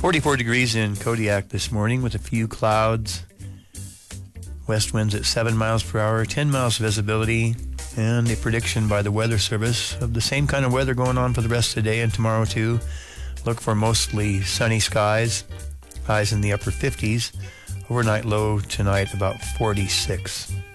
44 degrees in Kodiak this morning with a few clouds. West winds at 7 miles per hour, 10 miles visibility, and a prediction by the Weather Service of the same kind of weather going on for the rest of the day and tomorrow too. Look for mostly sunny skies, highs in the upper 50s. Overnight low tonight about 46.